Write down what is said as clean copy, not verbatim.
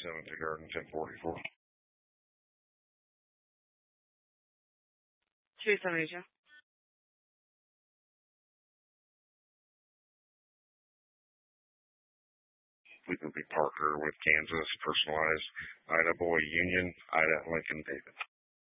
7th Garden, 1044. 272. Legal B. Parker with Kansas, personalized Ida Boy Union, Ida Lincoln David.